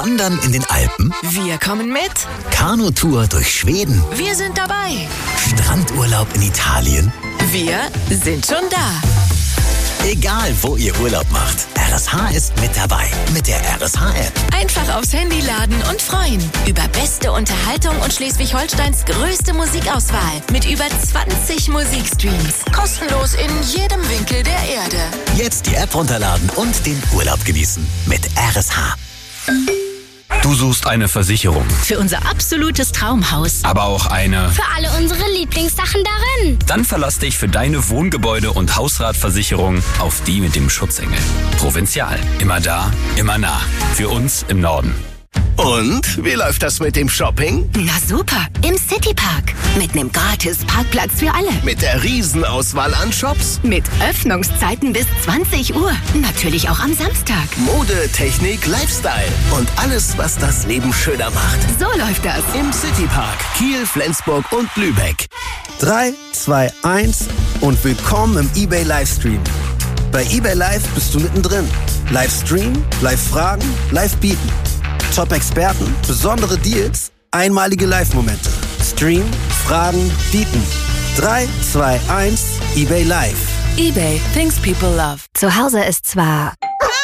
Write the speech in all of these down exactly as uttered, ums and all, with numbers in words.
Wandern in den Alpen? Wir kommen mit. Kanutour durch Schweden? Wir sind dabei. Strandurlaub in Italien? Wir sind schon da. Egal, wo ihr Urlaub macht, R S H ist mit dabei. Mit der R S H-App. Einfach aufs Handy laden und freuen. Über beste Unterhaltung und Schleswig-Holsteins größte Musikauswahl. Mit über zwanzig Musikstreams. Kostenlos in jedem Winkel der Erde. Jetzt die App runterladen und den Urlaub genießen. Mit R S H. Du suchst eine Versicherung. Für unser absolutes Traumhaus. Aber auch eine... Für alle unsere Lieblingssachen darin. Dann verlass dich für deine Wohngebäude- und Hausratversicherung auf die mit dem Schutzengel. Provinzial. Immer da, immer nah. Für uns im Norden. Und? Wie läuft das mit dem Shopping? Na super, im Citypark. Mit einem gratis Parkplatz für alle. Mit der Riesenauswahl an Shops? Mit Öffnungszeiten bis zwanzig Uhr. Natürlich auch am Samstag. Mode, Technik, Lifestyle und alles, was das Leben schöner macht. So läuft das. Im Citypark Kiel, Flensburg und Lübeck. drei, zwei, eins und willkommen im eBay Livestream. Bei eBay Live bist du mittendrin. Livestream, Live-Fragen, Live-Bieten. Top-Experten, besondere Deals, einmalige Live-Momente. Stream, Fragen, Bieten. drei, zwei, eins, eBay Live. eBay, things people love. Zu Hause ist zwar...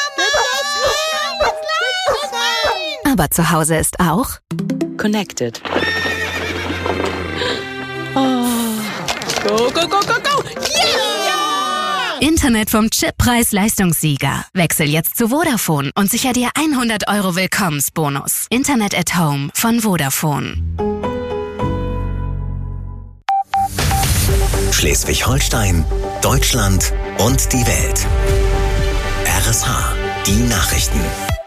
Aber zu Hause ist auch... Connected. Oh. Go, go, go, go, go! Yeah! Internet vom Chip-Preis-Leistungssieger. Wechsel jetzt zu Vodafone und sicher dir hundert Euro Willkommensbonus. Internet at Home von Vodafone. Schleswig-Holstein, Deutschland und die Welt. R S H, die Nachrichten.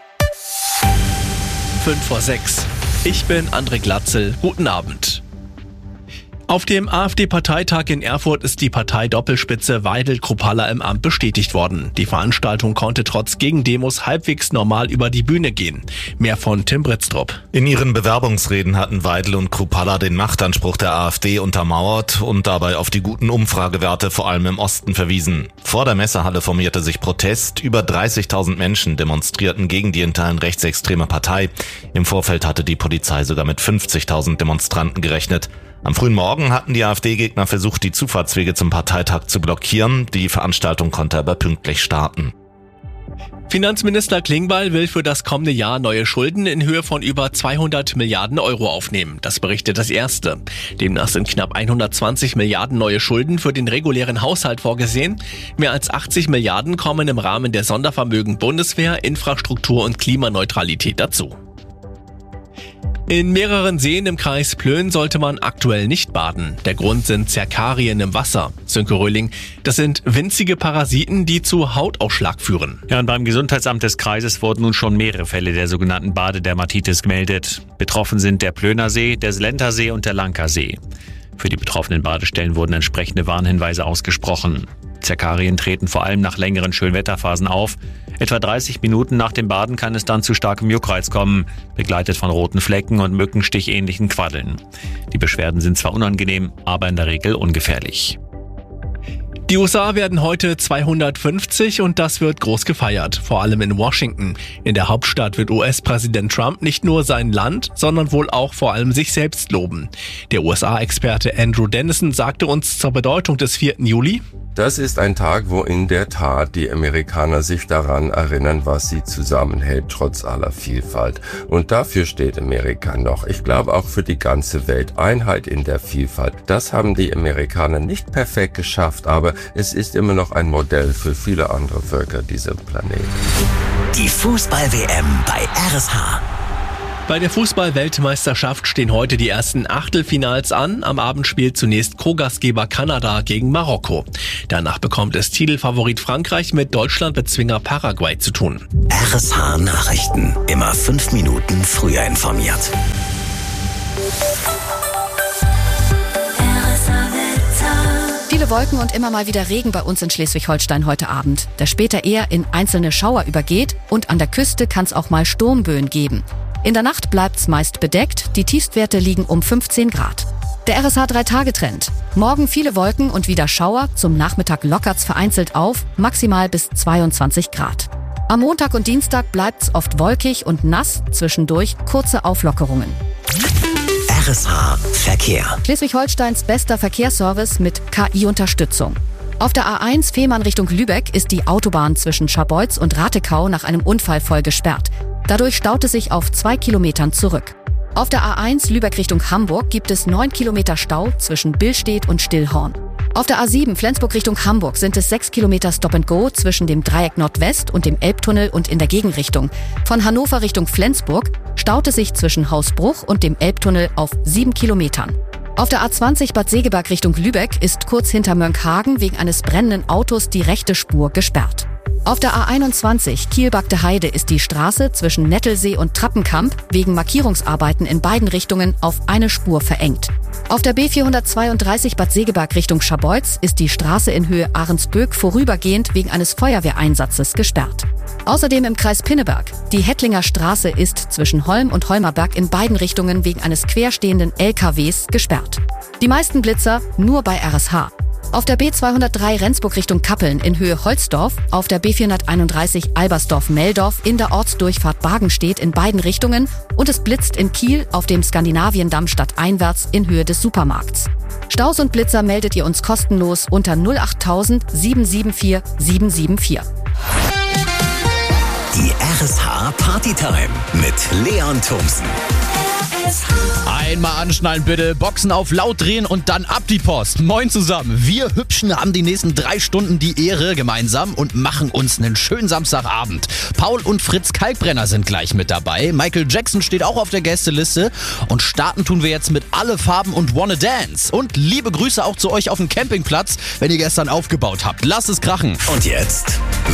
fünf vor sechs. Ich bin André Glatzel. Guten Abend. Auf dem AfD-Parteitag in Erfurt ist die Parteidoppelspitze Weidel-Kruppalla im Amt bestätigt worden. Die Veranstaltung konnte trotz Gegendemos halbwegs normal über die Bühne gehen. Mehr von Tim Britztrup. In ihren Bewerbungsreden hatten Weidel und Kruppalla den Machtanspruch der AfD untermauert und dabei auf die guten Umfragewerte vor allem im Osten verwiesen. Vor der Messehalle formierte sich Protest. Über dreißigtausend Menschen demonstrierten gegen die in Teilen rechtsextreme Partei. Im Vorfeld hatte die Polizei sogar mit fünfzigtausend Demonstranten gerechnet. Am frühen Morgen hatten die AfD-Gegner versucht, die Zufahrtswege zum Parteitag zu blockieren. Die Veranstaltung konnte aber pünktlich starten. Finanzminister Klingbeil will für das kommende Jahr neue Schulden in Höhe von über zweihundert Milliarden Euro aufnehmen. Das berichtet das Erste. Demnach sind knapp hundertzwanzig Milliarden neue Schulden für den regulären Haushalt vorgesehen. Mehr als achtzig Milliarden kommen im Rahmen der Sondervermögen Bundeswehr, Infrastruktur und Klimaneutralität dazu. In mehreren Seen im Kreis Plön sollte man aktuell nicht baden. Der Grund sind Zerkarien im Wasser. Sönke Röhling, das sind winzige Parasiten, die zu Hautausschlag führen. Ja, und beim Gesundheitsamt des Kreises wurden nun schon mehrere Fälle der sogenannten Badedermatitis gemeldet. Betroffen sind der Plöner See, der Slenter See und der Lanker See. Für die betroffenen Badestellen wurden entsprechende Warnhinweise ausgesprochen. Zerkarien treten vor allem nach längeren Schönwetterphasen auf. Etwa dreißig Minuten nach dem Baden kann es dann zu starkem Juckreiz kommen, begleitet von roten Flecken und mückensticháhnlichen Quaddeln. Die Beschwerden sind zwar unangenehm, aber in der Regel ungefährlich. Die U S A werden heute zweihundertfünfzig und das wird groß gefeiert, vor allem in Washington. In der Hauptstadt wird U S-Präsident Trump nicht nur sein Land, sondern wohl auch vor allem sich selbst loben. Der U S A-Experte Andrew Dennison sagte uns zur Bedeutung des vierten Juli: Das ist ein Tag, wo in der Tat die Amerikaner sich daran erinnern, was sie zusammenhält, trotz aller Vielfalt. Und dafür steht Amerika noch. Ich glaube auch für die ganze Welt. Einheit in der Vielfalt. Das haben die Amerikaner nicht perfekt geschafft, aber es ist immer noch ein Modell für viele andere Völker dieser Planeten. Die Fußball-W M bei R S H. Bei der Fußball-Weltmeisterschaft stehen heute die ersten Achtelfinals an. Am Abend spielt zunächst Co-Gastgeber Kanada gegen Marokko. Danach bekommt es Titelfavorit Frankreich mit Deutschland-Bezwinger Paraguay zu tun. R S H Nachrichten. Immer fünf Minuten früher informiert. Viele Wolken und immer mal wieder Regen bei uns in Schleswig-Holstein heute Abend, der später eher in einzelne Schauer übergeht und an der Küste kann es auch mal Sturmböen geben. In der Nacht bleibt's meist bedeckt, die Tiefstwerte liegen um fünfzehn Grad. Der R S H drei Tage Trend. Morgen viele Wolken und wieder Schauer, zum Nachmittag lockert's vereinzelt auf, maximal bis zweiundzwanzig Grad. Am Montag und Dienstag bleibt's oft wolkig und nass, zwischendurch kurze Auflockerungen. R S H Verkehr. Schleswig-Holsteins bester Verkehrsservice mit K I-Unterstützung. Auf der A eins Fehmarn Richtung Lübeck ist die Autobahn zwischen Scharbeutz und Ratekau nach einem Unfall voll gesperrt. Dadurch staut es sich auf zwei Kilometern zurück. Auf der A eins Lübeck Richtung Hamburg gibt es neun Kilometer Stau zwischen Billstedt und Stillhorn. Auf der A sieben Flensburg Richtung Hamburg sind es sechs Kilometer Stop and Go zwischen dem Dreieck Nordwest und dem Elbtunnel und in der Gegenrichtung. Von Hannover Richtung Flensburg staut es sich zwischen Hausbruch und dem Elbtunnel auf sieben Kilometern. Auf der A zwanzig Bad Segeberg Richtung Lübeck ist kurz hinter Mönckehagen wegen eines brennenden Autos die rechte Spur gesperrt. Auf der A einundzwanzig Kiel-Bagde Heide ist die Straße zwischen Nettelsee und Trappenkamp wegen Markierungsarbeiten in beiden Richtungen auf eine Spur verengt. Auf der B vierhundertzweiunddreißig Bad Segeberg Richtung Scharbeutz ist die Straße in Höhe Ahrensböck vorübergehend wegen eines Feuerwehreinsatzes gesperrt. Außerdem im Kreis Pinneberg. Die Hettlinger Straße ist zwischen Holm und Holmerberg in beiden Richtungen wegen eines querstehenden L K Ws gesperrt. Die meisten Blitzer nur bei R S H. Auf der B zweihundertdrei Rendsburg Richtung Kappeln in Höhe Holzdorf, auf der B vierhunderteinunddreißig Albersdorf-Meldorf in der Ortsdurchfahrt Bargenstedt in beiden Richtungen und es blitzt in Kiel auf dem Skandinaviendamm stadteinwärts in Höhe des Supermarkts. Staus und Blitzer meldet ihr uns kostenlos unter null acht null null sieben sieben vier sieben sieben vier. Die R S H Partytime mit Leon Thomsen. Einmal anschnallen bitte, Boxen auf laut drehen und dann ab die Post. Moin zusammen, wir Hübschen haben die nächsten drei Stunden die Ehre gemeinsam und machen uns einen schönen Samstagabend. Paul und Fritz Kalkbrenner sind gleich mit dabei, Michael Jackson steht auch auf der Gästeliste und starten tun wir jetzt mit Alle Farben und Wanna Dance. Und liebe Grüße auch zu euch auf dem Campingplatz, wenn ihr gestern aufgebaut habt. Lasst es krachen. Und jetzt